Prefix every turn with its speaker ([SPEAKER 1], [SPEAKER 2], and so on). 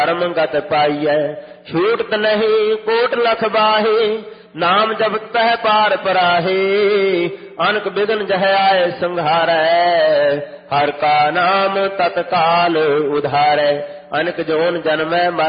[SPEAKER 1] ਧਰਮ ਗਤ ਪਾਈਐ। ਛੂਟਤ ਨਹੀਂ ਕੋਟ ਲਖ ਬਾਹੇ, ਨਾਮ ਜਪਤ ਤਹਿ ਪਾਰ ਪਰਾਹੇ। ਅਨਕ ਬਿਧਨ ਜਹ ਆਏ ਸੰਘਾਰੈ, ਹਰ ਕਾ ਨਾਮ ਤਤਕਾਲ ਉਧਾਰੈ। ਅਨਕ ਜੋਨ ਜਨਮੈ